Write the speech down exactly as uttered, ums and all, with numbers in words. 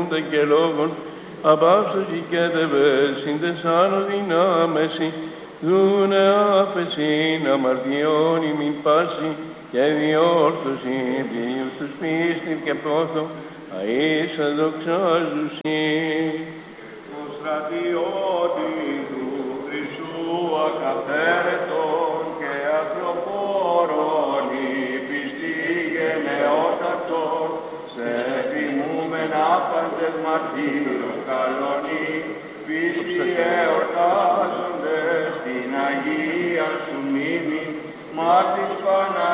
νοούντα και λόγων, απαύσταση και τεβές, συντεσάνω δυνάμεση, δούνε άφεση, αμαρτιών ημιν πάση, και διόρθωση, πλήρους τους πίστην και πόθο, αΐσα δοξάζουσι. Το στρατιώτη του Χριστού ακαθαίρετον και ακροπόρων η πιστή γενναιότατον, σε θυμούμεν άπαντες μαρτύρων καλονί, πίστη εορτάζοντες την Αγία σου μνήμη, μάρτης Παναγίας